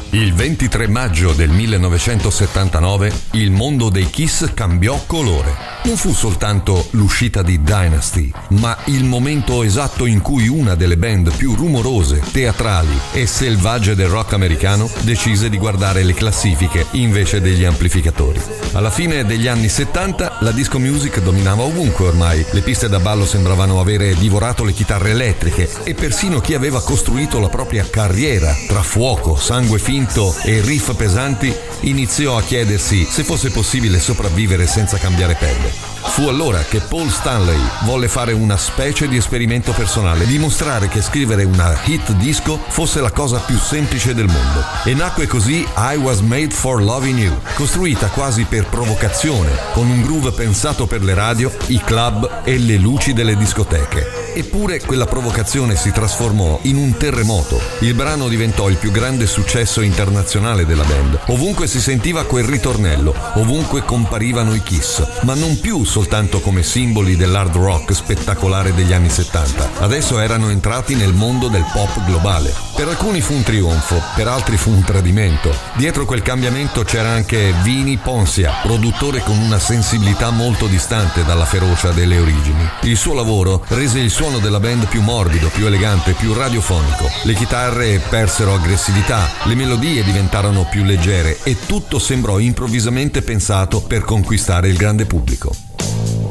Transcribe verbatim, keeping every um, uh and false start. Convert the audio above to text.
Il ventitré maggio del millenovecentosettantanove il mondo dei Kiss cambiò colore. Non fu soltanto l'uscita di Dynasty, ma il momento esatto in cui una delle band più rumorose, teatrali e selvagge del rock americano decise di guardare le classifiche invece degli amplificatori. Alla fine degli anni settanta la disco music dominava ovunque ormai, le piste da ballo sembravano avere divorato le chitarre elettriche e persino chi aveva costruito la propria carriera tra fuoco, sangue finto e riff pesanti iniziò a chiedersi se fosse possibile sopravvivere senza cambiare pelle. Fu allora che Paul Stanley volle fare una specie di esperimento personale, dimostrare che scrivere una hit disco fosse la cosa più semplice del mondo. E nacque così I Was Made for Loving You, costruita quasi per provocazione, con un groove pensato per le radio, i club e le luci delle discoteche. Eppure quella provocazione si trasformò in un terremoto. Il brano diventò il più grande successo internazionale della band. Ovunque si sentiva quel ritornello, ovunque comparivano i Kiss, ma non più soltanto come simboli dell'hard rock spettacolare degli anni settanta. Adesso erano entrati nel mondo del pop globale. Per alcuni fu un trionfo, per altri fu un tradimento. Dietro quel cambiamento c'era anche Vinnie Poncia, produttore con una sensibilità molto distante dalla ferocia delle origini. Il suo lavoro rese il suono della band più morbido, più elegante, più radiofonico. Le chitarre persero aggressività, le melodie diventarono più leggere e tutto sembrò improvvisamente pensato per conquistare il grande pubblico.